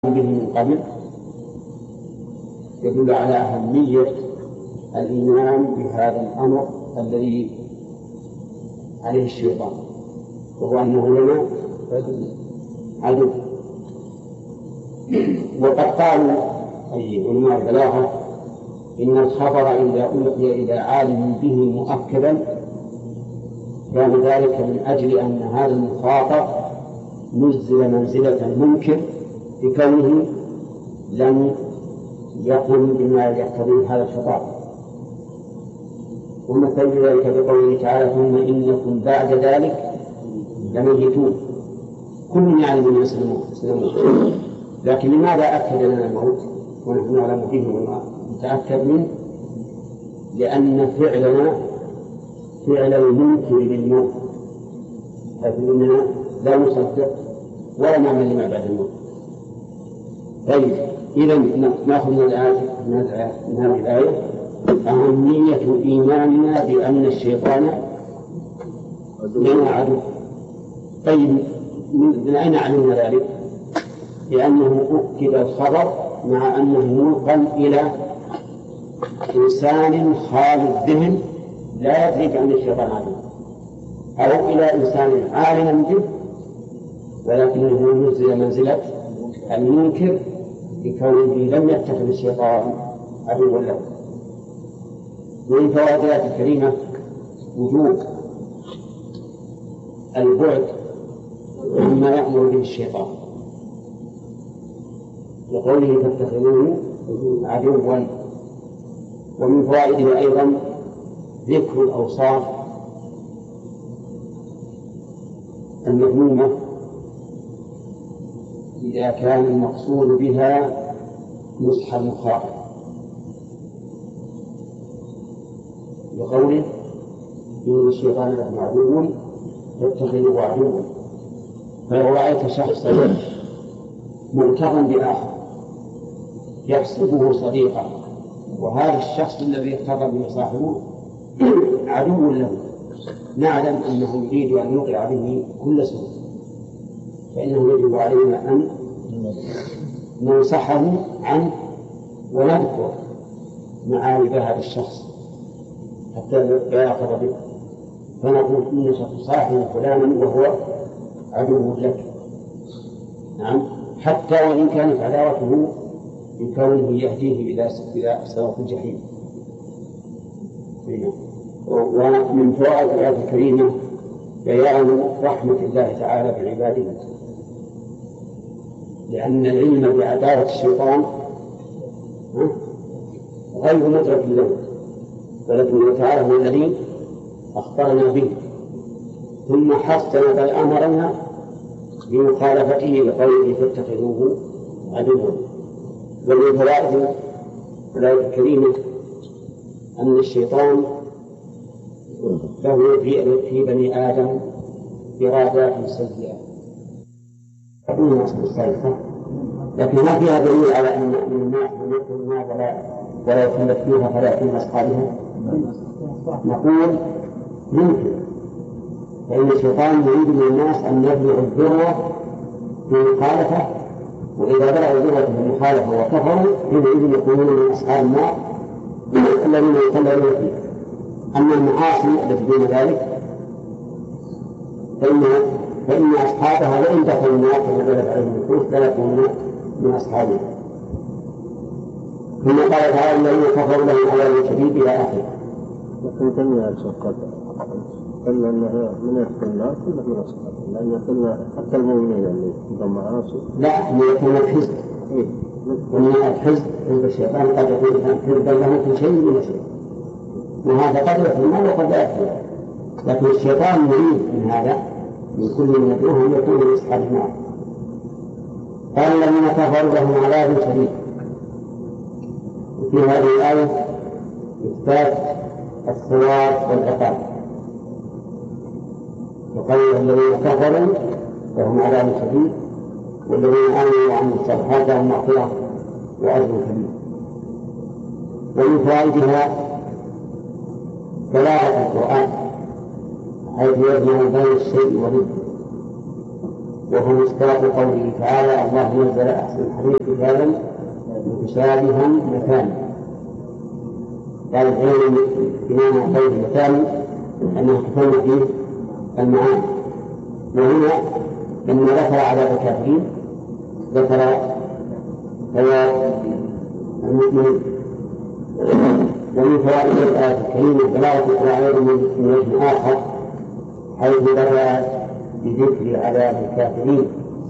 به من قبل يدل على أهمية الإيمان بهذا الأمر الذي عليه الشيطان، وهو أنه لنا عدو. وقد قالوا أي علماء البلاغة إن الخبر إذا ألقي إلى عالم به مؤكدا كان ذلك من أجل أن هذا المخاطب نزل منزلة المنكر بكونه لم يقل بما يقتضي هذا الخطاب. ومثل ذلك بقوله تعالى: ثم إنكم بعد ذلك لميتون. كل يعلم أنه سنموت، لكن لماذا أكد لنا الموت ونحن نعلم به ونتأكد منه؟ لأن فعلنا فعل المنكر للموت، حيث أننا لا نصدق ولا نعمل لما بعد الموت. طيب، إذا نأخذ من هذه الآية أهمية إيماننا بأن الشيطان لنا عدو. طيب، من أين علمنا ذلك؟ لأنه أكد الخبر مع أنه ينقل إلى إنسان خالي الذهن لا يدري بأن الشيطان عدو، أو إلى إنسان عالم به ولكنه نزل منزلة المنكر بكونه لم يتخذ الشيطان عدوا له. ومن فوائد الآية الكريمة وجوب البعد عما يأمر به الشيطان، لقوله فاتخذوه عدوا. ومن فوائده أيضا ذكر الأوصاف المذمومة إذا كان المقصود بها نصح المخاطب، لقوله إن الشيطان لكم عدو فاتخذوه عدوا. فلو رأيت شخصا مرتضا بآخر يحسبه صديقا، وهذا الشخص الذي ارتضى به صاحبه عدو له، نعلم أنه يريد أن يوقع به كل سوء، فإنه يجب علينا أن ننصحه عنه ونذكر معايب هذا الشخص حتى لا يقر به، فنقول إن صاحب فلانا وهو عدو لك. نعم، حتى وإن كانت عداوته بكونه يهديه إلى صراط الجحيم. ومن فوائد الآية الكريمة بيان رحمة الله تعالى بعباده، لأن العلم بعداوة الشيطان غير مدرك له، ولكن تعالى هو الذي أخبرنا به، ثم حسن بل أمرنا بمخالفته لقوله فاتخذوه عدوا. ومن فوائد الآية الكريمة أن الشيطان له في بني آدم إرادات سيئة تكون مستلزمة، لكن ما فيها دليل على أن الناس يكون ولا يخلف فيها فلا يكون أصحابها. نقول ممكن، فإن الشيطان يريد من الناس أن يبلغ الذروة في المخالفة، وإذا بلغوا الذروة في المخالفة وكفروا حينئذ يكونون من أصحاب النار الذين يخلدون فيها. أما المعاصي التي دون ذلك فإن أصحابها وإن دخلوا النار كما دلت عليهم النصوص لا يكونون من أصحابها. ثم قال تعالى: الذين كفروا لهم عذاب شديد إلى آخره. لكن كلمة الشقة قلنا أنها من يدخل النار كلها من أصحابها، لأن قلنا حتى المؤمنين اللي هم معاصي لا يكون الحزب، ومن الحزب حزب الشيطان قد يكون حزبا له في شيء من شيء، وهذا قد يكون النار وقد لا يكون، لكن الشيطان يريد من هذا من كل من يدعوه أن يكون من أصحاب النار. قال: الذين كفروا لهم عذاب شديد. وفي هذه الآية إثبات الثواب والعقاب، وقال: الذين كفروا لهم عذاب شديد والذين آمنوا وعملوا الصالحات لهم مغفرة وأجر كبير. ومن فوائدها بلاغة القرآن حيث يجمع بين الشيء وضده، وهو مصداق قوله تعالى: الله نزل أحسن الحديث كتابا متشابها مثاني. قال العلم بمعنى قول مثاني أنه تكون فيه المعاني. وهنا لما ذكر عذاب الكافرين ذكر ثواب المؤمنين. ومن فوائد الآية الكريمة بلاغة القرآن من وجه آخر، حيث بدأ بذكر عذاب الكافرين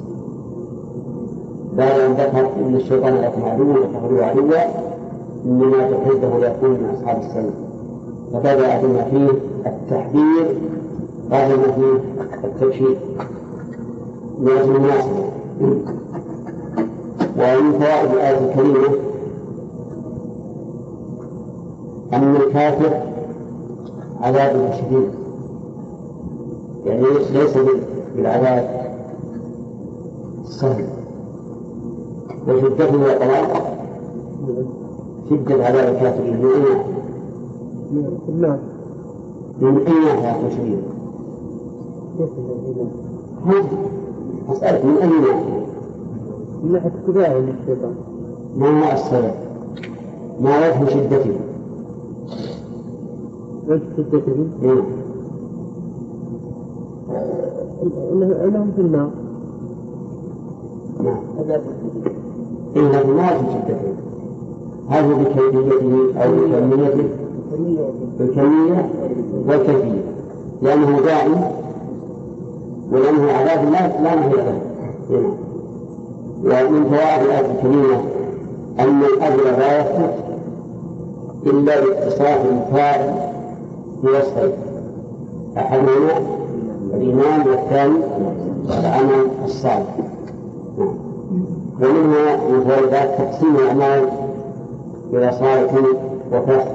بعد أن ذكر أن الشيطان لكم عدو واتخذوه عدوا إنما تحبه ليكون من أصحاب السنة، فبدأ بما فيه التحذير قبل ما فيه التبشير من أجل المناسبة. ومن فوائد الآية الكريمة أن الكافر عذابه شديد، يعني ليس بالعذاب السهل، وشدته وطلاقه شدة عذاب الكافرين من أين يكون شديد؟ أسألك من أين يكون؟ من ناحية اتباعه للشيطان. ما هو السبب؟ ما وجه شدته؟ وجه شدته؟ أنهم في النار. نعم. إنه ما وجه شدته، هل هو بكيفيته أو بكميته؟ بالكمية والكيفية، لأنه داعي ولأنه عذاب لا نهي له. ومن فوائد الآية الكريمة أن الأجر لا يثبت إلا باتصاف الفاعل بوصفين: أحدهما الإيمان والثاني العمل الصالح. ومنها من فوائد تقسيم الأعمال إلى صالح وفاسد،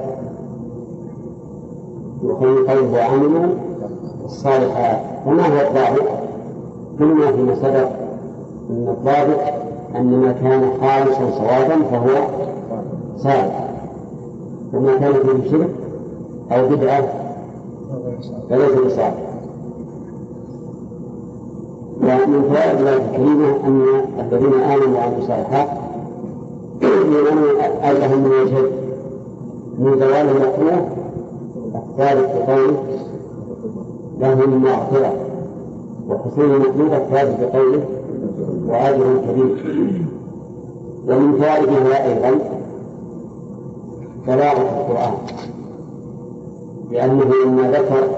وخير قوله وعملوا الصالحات. وما هو الضابط؟ قلنا فيما سبق أن الضابط أن ما كان خالصا صوابا فهو صالح، وما كان فيه شرك أو بدعة فليس بصالح. ومن فوائد الآية الكريمة أن الذين آمنوا وعملوا الصالحات يؤمنون أجرهم من وجهين: من زوال المكروه الثالث بقوله لهم مغفرة، وحصول المطلوب الثالث بقوله وأجر كبير. ومن فوائدها أيضا بلاغة القرآن، لأنه لما ذكر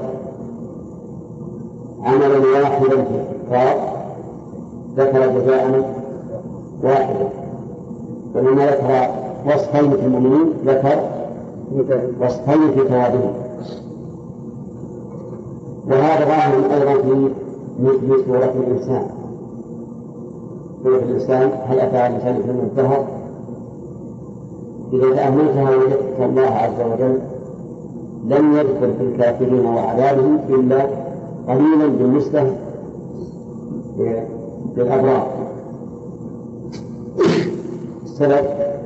عملا واحدا في الكفار ذكر جزاء واحدا، ولما ذكر وصفين في المؤمنين ذكر وصفين في ثوابهم. وهذا ظاهر أيضا في مثل سورة الإنسان. سورة الإنسان هل أتى على الإنسان حين الدهر؟ إذا تأملتها وجدت الله عز وجل لم يذكر في الكافرين وعذابهم إلا قليلا بالنسبة للأبرار. السبب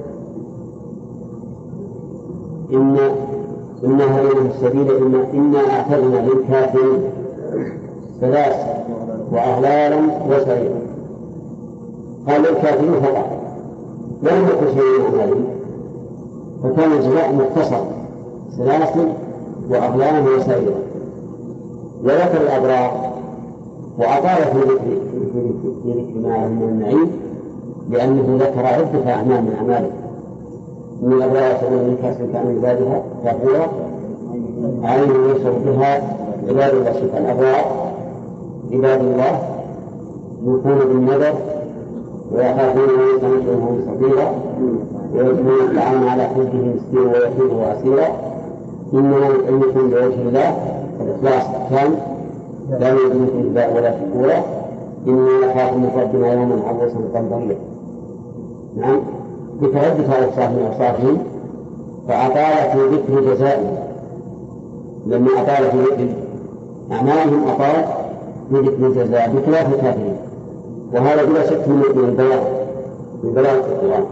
إن هذه السبيل إنا أعتدنا للكافرين سلاسل وأغلالا وسعيرا. قال للكافرين فقط ولم يكن شيء من أعمالهم، فكان الجزاء مختصر: سلاسل وأغلالا وسعيرا. وذكر الأبرار وأطال في ذكر ما لهم من النعيم، لأنه ذكر عدة أعمال من أعماله: من الأبرار يشربون من كأس كأن عبادها كافورة عين يشرب بها عباد الله. شوف الأبرار عباد الله يوفون بالنذر ويخافون أن يتمسهم صغيرا ويؤتون الطعام على حبه مسكينا ويتيما وأسيرا إنما نطعمكم لوجه الله. الإخلاص كان لا يريد منكم جزاء ولا شكورا إنا نخاف من ربنا يوما عبوسا قمطريرا. نعم، بتعدد أوصاف من أوصافهم، فأطال في ذكر جزائهم. لما أطال في ذكر أعمالهم أطال في ذكر الجزاء بخلاف الكافرين. وهذا بلا شك من بلاغة القرآن.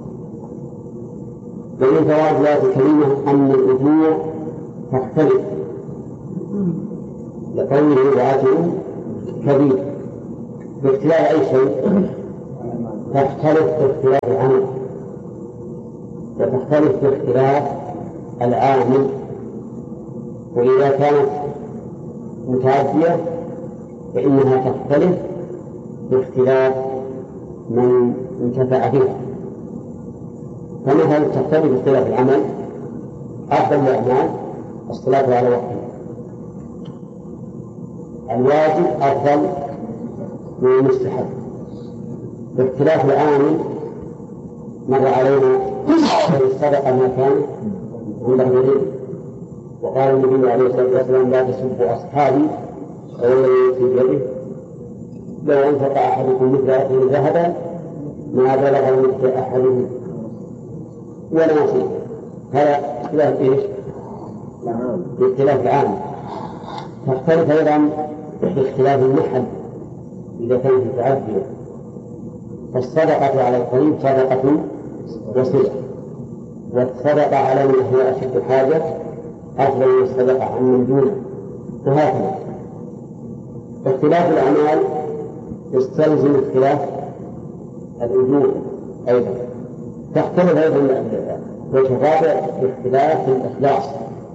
ومن فوائد الآية الكريمة أن الأجور تختلف، لقوله وأجر كبير، باختلاف أي شيء تختلف باختلاف العمل، وتختلف باختلاف العامل، وإذا كانت متعدية فإنها تختلف باختلاف من انتفع بها. فمثلا تختلف باختلاف العمل، أفضل الأعمال الصلاة على وقتها، الواجب أفضل من المستحب. باختلاف العامل مر علينا الصدقة ما كان عند غيره، وقال النبي عليه الصلاة والسلام لا تسبوا أصحابي أو الذي في بيده لو أنفق أحدكم مثل أخيه ذهبا ما بلغ مثل أحدهم ولا نصيب. هذا اختلاف إيش؟ باختلاف العام. تختلف أيضا باختلاف المحل إذا كانت متعدية، فالصدقة على القريب صدقة وصلة، والصدقة على من هو أشد حاجة أفضل من الصدقة عن من دونه، وهكذا. اختلاف الأعمال يستلزم اختلاف الأجور أيضا. تختلف أيضا وتفاضل باختلاف الإخلاص.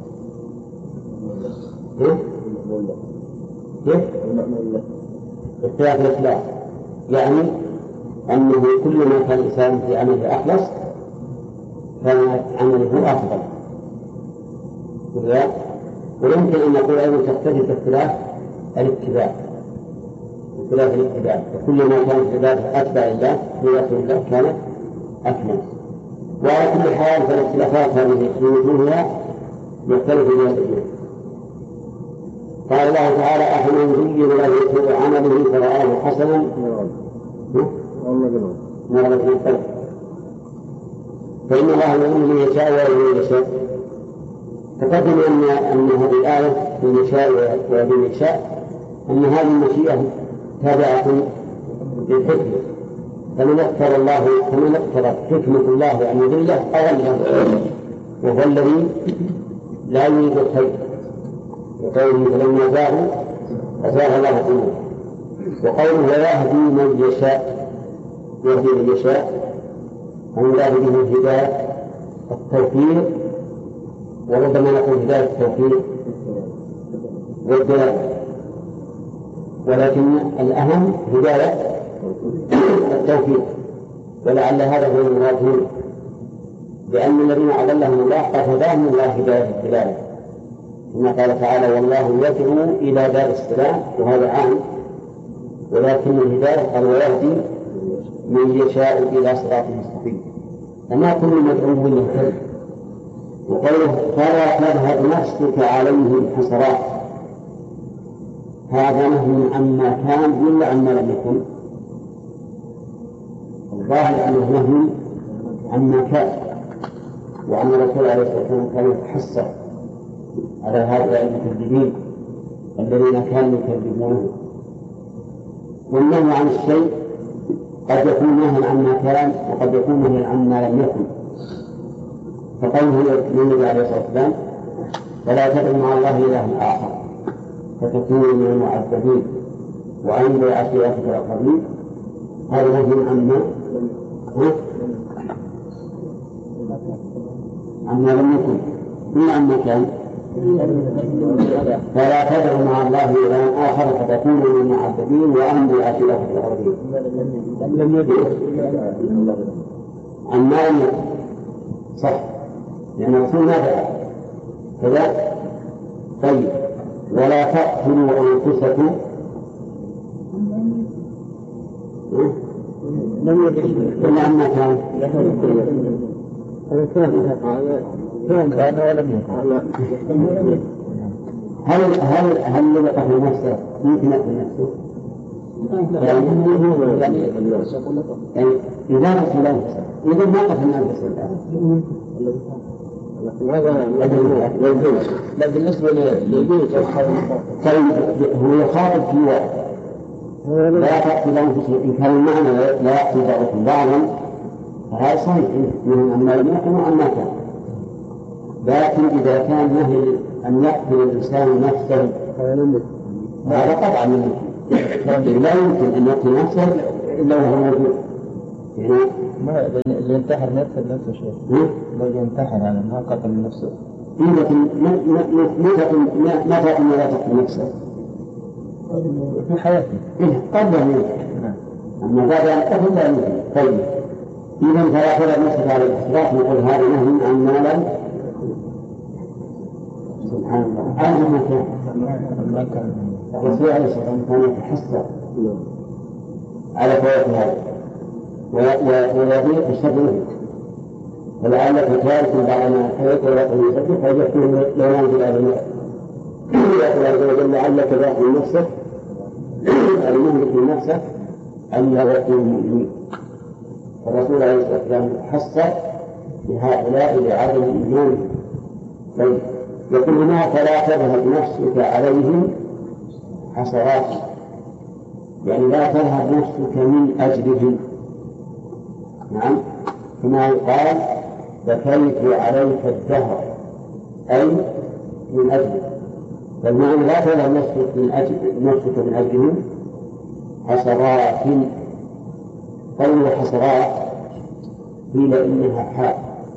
اختلاف الإخلاص يعني أنه كل ما كان الإنسان في عمله أخلص كان عمله أفضل. ويمكن أن نقول أيضا تختلف باختلاف الاتباع، اختلاف الاتباع، وكل ما كان العبادة أتبع الله برسول الله كانت أكمل. وعلى كل حال فالاختلافات هذه بوجوهها يختلف بها الأجور. قال الله تعالى أفمن زين له سوء عمله فرآه حسنا فإن الله يؤمن من يشاء ويؤمن يشاء. تقدم أن هذه الآية من يشاء ويؤمن يشاء أن هذه المشيئة تابعة للحكمة، فمن اقتضت حكمة الله أن يضله أضله، وهو الذي لا يريد الخير، وقوله فلما زاغوا أزاغ الله قلوبهم، وقوله ويهدي من يشاء يهدي من يشاء المراد به الهداية التوفيق، وربما نقول هداية التوفيق والدلالة، ولكن الأهم هداية التوفيق، ولعل هذا هو المراد هنا، لأن الذين أضلهم الله قد هداهم الله هداية الدلالة، كما قال تعالى والله يدعو إلى دار السلام، وهذا عام، ولكن الهداية قال ويهدي من يشاء إلى صراط مستقيم، فما كل مدعو يهتدي. وقوله فلا تذهب نفسك عليهم حسرات، هذا نهي عما كان ولا عما لم يكن؟ الظاهر أنه نهي عما كان، وأن الرسول عليه الصلاة والسلام كان يتحسر على هؤلاء المكذبين الذين كانوا يكذبونه. والنهي عن الشيء قد يكون نهيا عما كان وقد يكون نهيا عما لم يكن، فقوله للنبي عليه الصلاة والسلام فلا تدع مع الله إلها آخر فتكون من المعذبين وأنذر عشيرتك الأقربين، هذا نهي عما لم يكن إلا عما كان. فلا تدع مع الله إلها آخر فتكون من المعذبين وأنذر عشيرتك الأقربين. لم يدع عما لم يكن صح، لأن الرسول ما دعا كذا. طيب ولا تقتلوا أنفسكم لم يدع إلا عما كان. كان ولم يكن. هل اللي قتل نفسه ممكن يقتل نفسه؟ يعني إذا قتل نفسه إذا ما قتل نفسه لا بالنسبة للبيت هو يخاطب في واحد لا تقتل أنفسكم إن كان المعنى لا يقتل بعضكم بعضا فهذا صحيح من أما لم يكن وأما كان. لكن إذا كان نهي أن يقتل الإنسان نفسه هذا قطعا من لا يمكن أن يقتل نفسه إلا وهو موجود هنا. ما اللي ينتحر نفسه شيء الذي ينتحر يعني ما قتل نفسه. لكن متى أن لا تقتل نفسه في حياته قبل أن ينتحر، أما بعد أن قتل لا يمكن. طيب إذا فلا خلق نفسك على الإحراق نقول هذا نهي عن ما لم سبحان الله هذا ما كان الرسول عليه الصلاة والسلام كان يتحسر على فوات هذا ويضيق الشر، ولعلك تارك بعد ما حيث ويقول يصدق فيكون لو ننزل هذا الماء يقول عز وجل لعلك باقي نفسك أي مهلك من نفسك أن يغفر المؤمنين. الرسول عليه الصلاة والسلام حسر لهؤلاء لعدم إيمانهم. طيب يقول هنا فلا تذهب نفسك عليهم حسرات، يعني لا تذهب نفسك من أجلهم. نعم كما يقال بكيت عليك الدهر أي من أجلك، فالمعنى لا تذهب نفسك من أجلهم حسرات. قول حسرات قيل إنها حال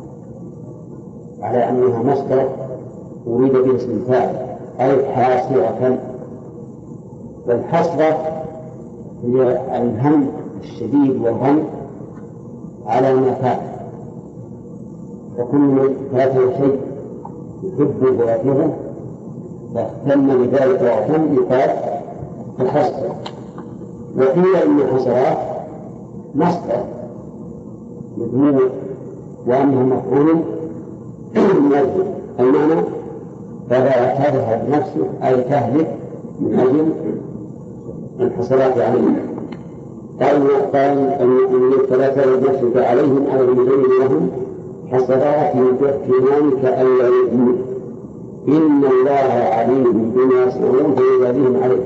على أنها مصدر أريد به اسم فاعل أي حاسرة، والحسرة هي الهم الشديد والغم على ما فات، وكل من فاته شيء يحبه ويكرهه فاهتم بذلك واهتم يقال الحسرة. وقيل إن الحسرات مصدر مذموم وأنه مفعول من أجل المعنى فلا تذهب نفسك أي تهلك من أجل الحسرات عليهم. قال المؤمنين فلا تذهب نفسك عليهم أو يزين لهم حسرات باحتمالك أن يؤمنوا إن الله عليم بما يصنعون فيجازيهم عليه.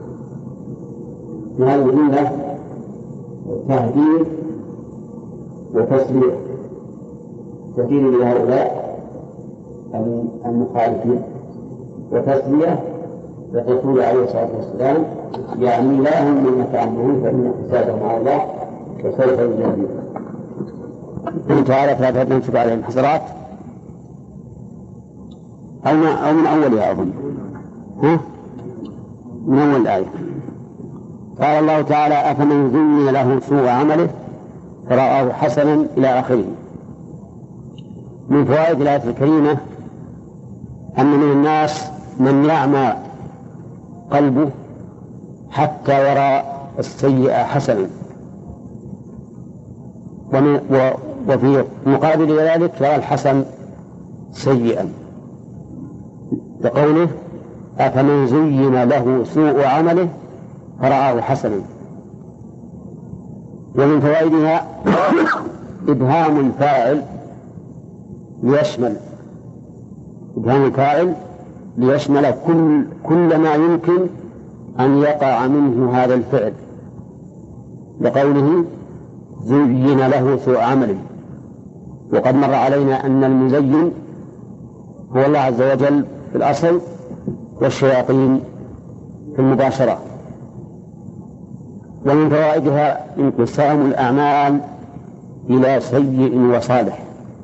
هذه الجملة تهديد وتسلية تهديد لهؤلاء المخالفين وتسلية للرسول عليه الصلاة والسلام، يعني لا هم مما تعملون فإن حسابهم على الله وسوف يجازيهم. تعالى فلا تذهب نفسك عليهم حسرات أو من أولها أظن من أول الآية. قال الله تعالى أفمن زين له سوء عمله فرآه حسنا إلى آخره. من فوائد الآية الكريمة أن من الناس من يعمى قلبه حتى يرى السيئة حسنا، وفي مقابل ذلك يرى الحسن سيئا، لقوله أفمن زين له سوء عمله فرآه حسنا. ومن فوائدها إبهام الفاعل ليشمل كل ما يمكن أن يقع منه هذا الفعل، لقوله زين له سوء عمله. وقد مر علينا أن المزين هو الله عز وجل في الأصل والشياطين في المباشرة. ومن فوائدها انقسام الأعمال إلى سيء وصالح،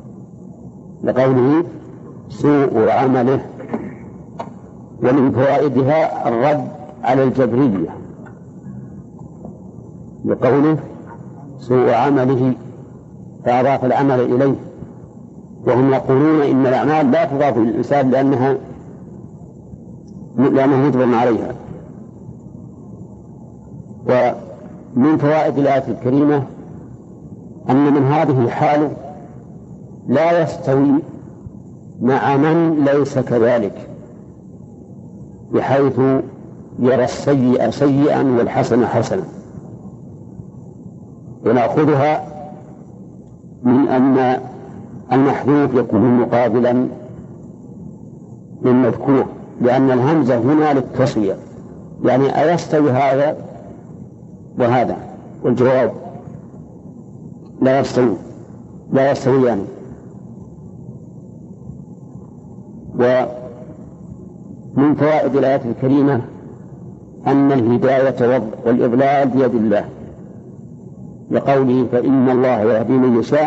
لقوله سوء عمله. ومن فوائدها الرد على الجبرية، لقوله سوء عمله فأضاف العمل إليه، وهم يقولون إن الأعمال لا تضاف للإنسان لأنه مجبر عليها. ومن فوائد الآية الكريمة أن من هذه الحال لا يستوي مع من ليس كذلك، بحيث يرى السيئة سيئا والحسن حسنا. ونأخذها من أن المحذوف يكون مقابلا للمذكور، لأن الهمزة هنا للتصوية، يعني أيستوي هذا وهذا؟ والجواب لا يستويان. ومن فوائد الآية الكريمة أن الهداية والإضلال بيد الله، لقوله فإن الله يهدي من يشاء